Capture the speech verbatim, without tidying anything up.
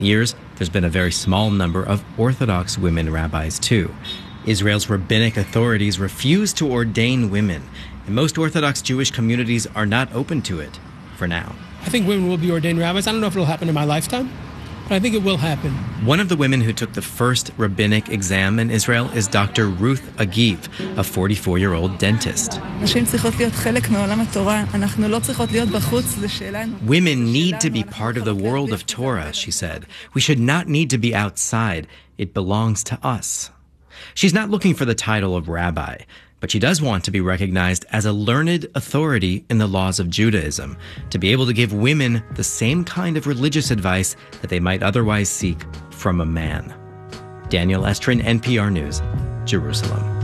years, there's been a very small number of Orthodox women rabbis, too. Israel's rabbinic authorities refuse to ordain women, and most Orthodox Jewish communities are not open to it for now. I think women will be ordained rabbis. I don't know if it'll happen in my lifetime, but I think it will happen. One of the women who took the first rabbinic exam in Israel is Doctor Ruth Agiv, a forty-four-year-old dentist. Women need to be part of the world of Torah, she said. We should not need to be outside. It belongs to us. She's not looking for the title of rabbi, but she does want to be recognized as a learned authority in the laws of Judaism, to be able to give women the same kind of religious advice that they might otherwise seek from a man. Daniel Estrin, N P R News, Jerusalem.